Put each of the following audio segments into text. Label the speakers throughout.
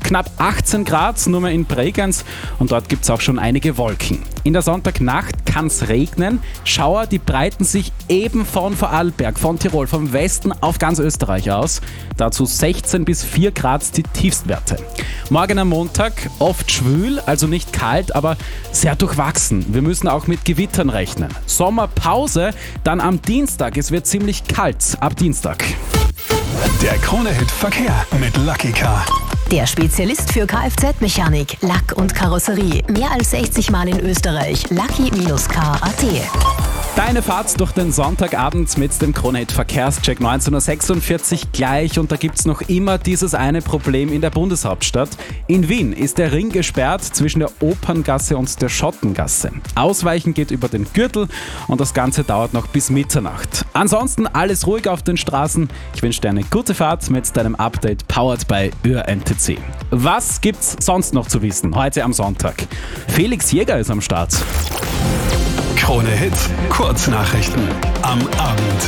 Speaker 1: knapp 18 Grad, nur mehr in Bregenz und dort gibt es auch schon einige Wolken. In der Sonntagnacht kann es regnen. Schauer, die breiten sich eben von Vorarlberg, von Tirol, vom Westen auf ganz Österreich aus. Dazu 16 bis 4 Grad die Tiefstwerte. Morgen am Montag oft schwül, also nicht kalt, aber sehr durchwachsen. Wir müssen auch mit Gewittern rechnen. Sommerpause, dann am Dienstag. Es wird ziemlich kalt ab Dienstag.
Speaker 2: Der Krone-Hit Verkehr mit Lucky Car.
Speaker 3: Der Spezialist für Kfz-Mechanik, Lack und Karosserie. Mehr als 60 Mal in Österreich. Lucky-car.at.
Speaker 1: Deine Fahrt durch den Sonntagabend mit dem Krone-Hit Verkehrscheck 19.46 Uhr gleich und da gibt es noch immer dieses eine Problem in der Bundeshauptstadt. In Wien ist der Ring gesperrt zwischen der Operngasse und der Schottengasse. Ausweichen geht über den Gürtel und das Ganze dauert noch bis Mitternacht. Ansonsten alles ruhig auf den Straßen. Ich wünsche dir eine gute Fahrt mit deinem Update powered by ÖRNTC. Was gibt's sonst noch zu wissen heute am Sonntag? Felix Jäger ist am Start.
Speaker 2: Krone-Hit Kurznachrichten am Abend.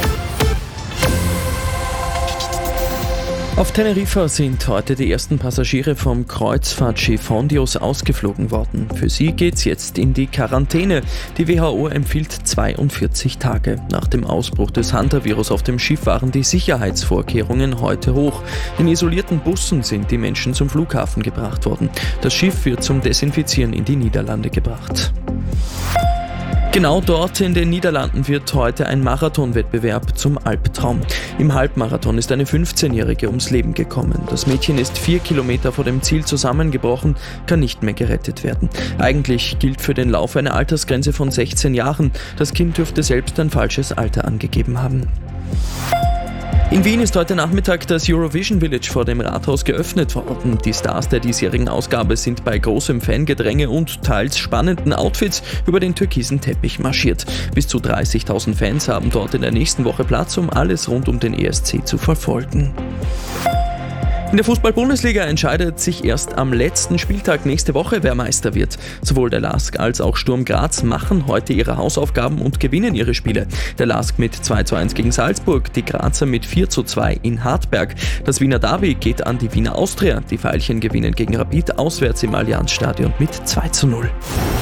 Speaker 4: Auf Teneriffa sind heute die ersten Passagiere vom Kreuzfahrtschiff Hondios ausgeflogen worden. Für sie geht's jetzt in die Quarantäne. Die WHO empfiehlt 42 Tage. Nach dem Ausbruch des Hantavirus auf dem Schiff waren die Sicherheitsvorkehrungen heute hoch. In isolierten Bussen sind die Menschen zum Flughafen gebracht worden. Das Schiff wird zum Desinfizieren in die Niederlande gebracht. Genau dort in den Niederlanden wird heute ein Marathonwettbewerb zum Albtraum. Im Halbmarathon ist eine 15-Jährige ums Leben gekommen. Das Mädchen ist 4 Kilometer vor dem Ziel zusammengebrochen, kann nicht mehr gerettet werden. Eigentlich gilt für den Lauf eine Altersgrenze von 16 Jahren. Das Kind dürfte selbst ein falsches Alter angegeben haben. In Wien ist heute Nachmittag das Eurovision Village vor dem Rathaus geöffnet worden. Die Stars der diesjährigen Ausgabe sind bei großem Fangedränge und teils spannenden Outfits über den türkisen Teppich marschiert. Bis zu 30.000 Fans haben dort in der nächsten Woche Platz, um alles rund um den ESC zu verfolgen. In der Fußball-Bundesliga entscheidet sich erst am letzten Spieltag nächste Woche, wer Meister wird. Sowohl der LASK als auch Sturm Graz machen heute ihre Hausaufgaben und gewinnen ihre Spiele. Der LASK mit 2:1 gegen Salzburg, die Grazer mit 4:2 in Hartberg. Das Wiener Derby geht an die Wiener Austria. Die Veilchen gewinnen gegen Rapid auswärts im Allianzstadion mit 2:0.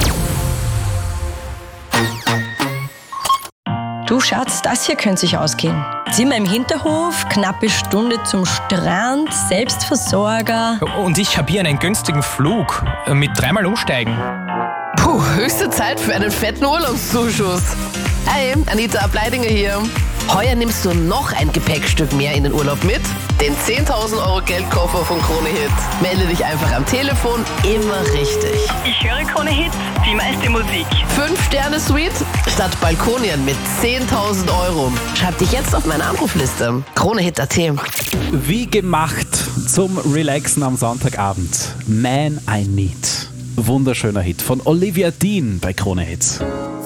Speaker 5: Du Schatz, das hier könnte sich ausgehen. Zimmer im Hinterhof, knappe Stunde zum Strand, Selbstversorger.
Speaker 6: Und ich habe hier einen günstigen Flug mit 3-mal Umsteigen.
Speaker 7: Puh, höchste Zeit für einen fetten Urlaubszuschuss. Hi, Anita Ableidinger hier. Heuer nimmst du noch ein Gepäckstück mehr in den Urlaub mit? Den 10.000 Euro Geldkoffer von Krone Hit. Melde dich einfach am Telefon, immer richtig.
Speaker 8: Ich höre Krone Hit, die meiste Musik.
Speaker 7: 5-Sterne-Suite statt Balkonien mit 10.000 Euro. Schreib dich jetzt auf meine Anrufliste. KroneHit.at.
Speaker 1: Wie gemacht zum Relaxen am Sonntagabend. Man I Need. Wunderschöner Hit von Olivia Dean bei Krone Hit.